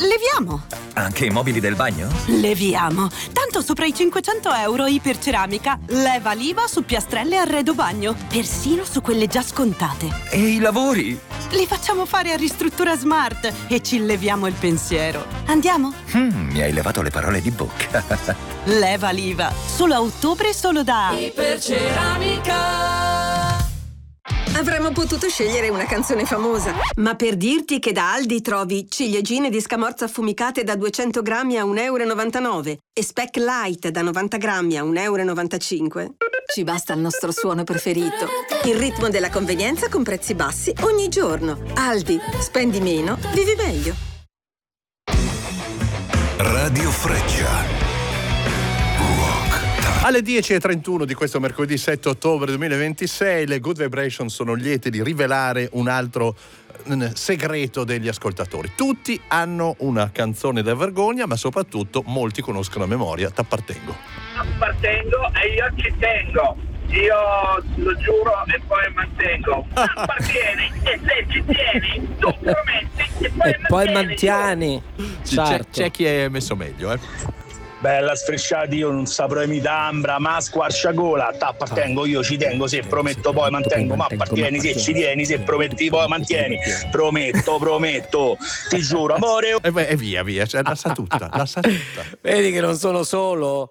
Leviamo. Anche i mobili del bagno? Leviamo. Tanto sopra i 500 euro Iperceramica. Leva l'IVA su piastrelle e arredo bagno. Persino su quelle già scontate. E i lavori? Li facciamo fare a Ristruttura Smart e ci leviamo il pensiero. Andiamo? Mi hai levato le parole di bocca. Leva l'IVA. Solo a ottobre, solo da Iperceramica. Avremmo potuto scegliere una canzone famosa, ma per dirti che da Aldi trovi ciliegine di scamorza affumicate da 200 grammi a 1,99 € e Speck Light da 90 grammi a 1,95 €, ci basta il nostro suono preferito. Il ritmo della convenienza con prezzi bassi ogni giorno. Aldi, spendi meno, vivi meglio. Radio Freccia. Alle 10:31 di questo mercoledì 7 ottobre 2026 le Good Vibration sono liete di rivelare un altro segreto degli ascoltatori. Tutti hanno una canzone da vergogna, ma soprattutto molti conoscono a memoria T'appartengo. Appartengo e io ci tengo. Io lo giuro e poi mantengo. Appartieni e se ci tieni tu prometti e poi mantieni. Certo. C'è chi è messo meglio, Bella sfresciata, io non saprò imitare Ambra, ma squarciagola, t'appartengo, io ci tengo, se prometto poi mantengo, ma appartieni, se ci tieni, se prometti poi mantieni, prometto, ti giuro, amore. E via, cioè, la sa tutta. Vedi che non sono solo?